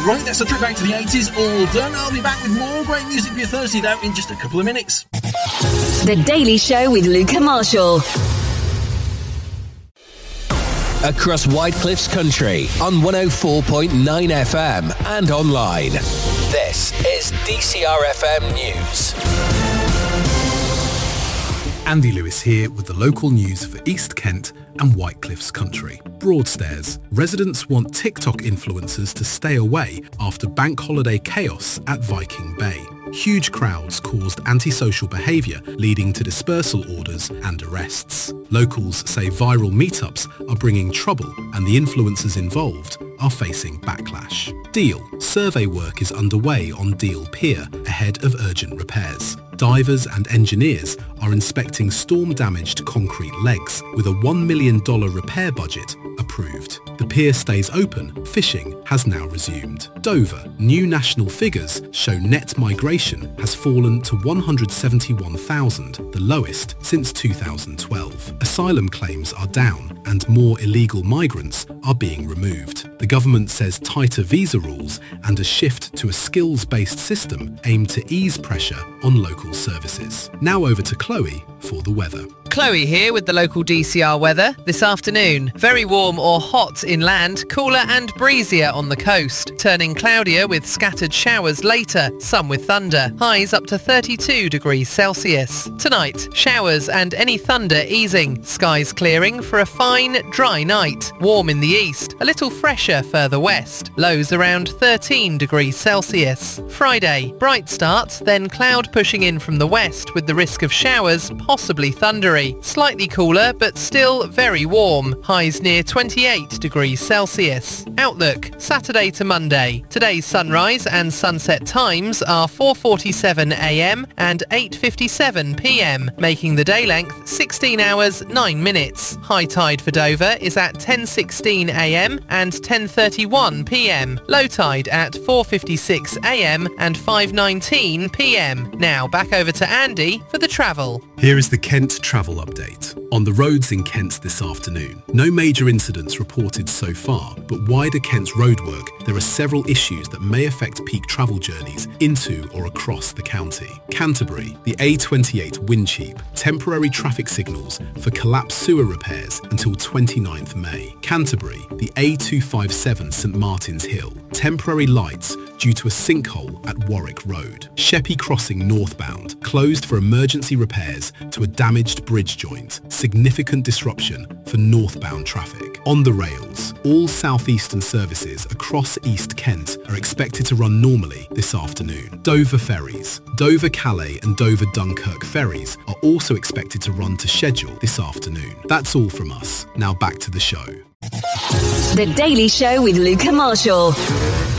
Right, that's a trip back to the 80s, all done. I'll be back with more great music for your Thursday, though, in just a couple of minutes. The Daily Show with Luca Marshall. Across Whitecliff's country on 104.9 FM and online. This is DCRFM News. Andy Lewis here with the local news for East Kent and Whitecliff's country. Broadstairs. Residents want TikTok influencers to stay away after bank holiday chaos at Viking Bay. Huge crowds caused antisocial behaviour, leading to dispersal orders and arrests. Locals say viral meetups are bringing trouble and the influencers involved are facing backlash. Deal. Survey work is underway on Deal Pier ahead of urgent repairs. Divers and engineers are inspecting storm-damaged concrete legs with a $1 million repair budget approved. The pier stays open. Fishing has now resumed. Dover. New national figures show net migration has fallen to 171,000, the lowest since 2012. Asylum claims are down and more illegal migrants are being removed. The government says tighter visa rules and a shift to a skills-based system aim to ease pressure on local services. Now over to Chloe for the weather. Chloe here with the local DCR weather. This afternoon, very warm or hot inland, cooler and breezier on the coast, turning cloudier with scattered showers later, some with thunder. Highs up to 32 degrees Celsius. Tonight, showers and any thunder easing. Skies clearing for a fine, dry night. Warm in the east, a little fresher further west. Lows around 13 degrees Celsius. Friday, bright start, then cloud pushing in from the west with the risk of showers, possibly thundery. Slightly cooler, but still very warm. Highs near 28 degrees Celsius. Outlook, Saturday to Monday. Today's sunrise and sunset times are 4:47 a.m. and 8:57 p.m, making the day length 16 hours 9 minutes. High tide for Dover is at 10:16 a.m. and 10:31 p.m. Low tide at 4:56 a.m. and 5:19 p.m. Now back over to Andy for the travel. Here is the Kent travel update. On the roads in Kent this afternoon, no major incidents reported so far, but wider Kent's roadwork, there are several issues that may affect peak travel journeys into or across the county. Canterbury, the A28 Wincheap, temporary traffic signals for collapsed sewer repairs until 29th May. Canterbury, the A257 St Martin's Hill, temporary lights due to a sinkhole at Warwick Road. Sheppey Crossing northbound, closed for emergency repairs to a damaged bridge joint, significant disruption for northbound traffic. On the rails, all southeastern services across East Kent are expected to run normally this afternoon. Dover ferries, Dover Calais and Dover Dunkirk ferries are also expected to run to schedule this afternoon. That's all from us. Now back to the show. The Daily Show with Luca Marshall.